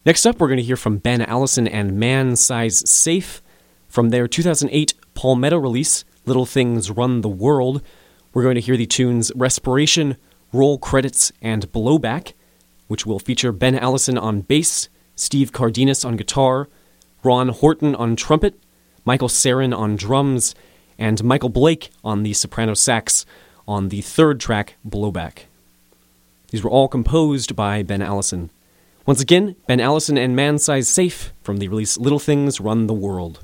Next up, we're going to hear from Ben Allison and Man Size Safe. From their 2008 Palmetto release, Little Things Run the World, we're going to hear the tunes Respiration, Roll Credits, and Blowback, which will feature Ben Allison on bass, Steve Cardenas on guitar, Ron Horton on trumpet, Michael Sarin on drums, and Michael Blake on the soprano sax on the third track, Blowback. These were all composed by Ben Allison. Once again, Ben Allison and Man Size Safe from the release Little Things Run the World.